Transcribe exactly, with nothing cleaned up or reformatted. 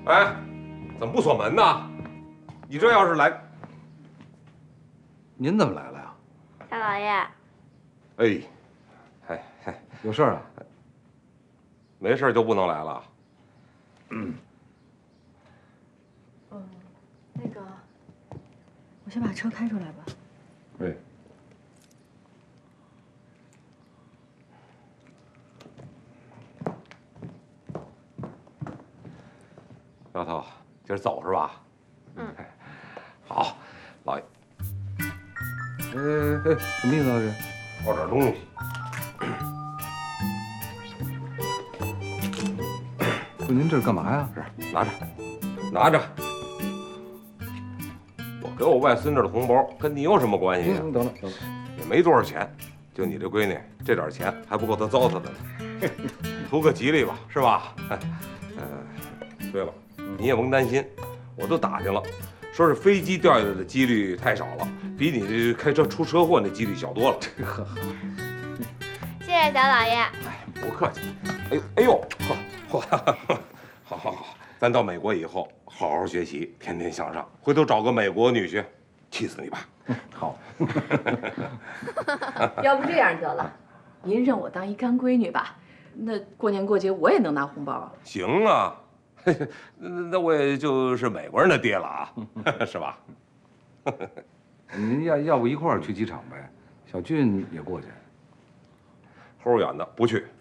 哎，怎么不锁门呢？你这要是来， 您怎么来了呀？ 大老爷， 哎，嗨嗨， 有事儿啊？ 没事就不能来了。 嗯，那个，我先把车开出来吧。 哎。 丫头，今儿走是吧？ 嗯。 好，老爷， 哎哎，什么意思啊？这抱点东西。 不，您这是干嘛呀？ 是，拿着，拿着。我给我外孙女的红包跟你有什么关系呀？ 嗯，得了得了， 也没多少钱，就你这闺女，这点钱还不够她糟蹋的呢。图个吉利吧，是吧？呃，对了。 你也甭担心，我都打听了，说是飞机掉下来的几率太少了，比你这开车出车祸那几率小多了。 呵呵， 谢谢小老爷。 哎，不客气。哎呦哎呦，嚯，好好好，咱到美国以后好好学习，天天向上，回头找个美国女婿，气死你吧！ 好。 要不这样得了，您认我当一干闺女吧，那过年过节我也能拿红包啊。 行啊。 那我也就是美国人的爹了啊，是吧？ 您要要不一块儿去机场呗？小俊也过去。 齁远的不去，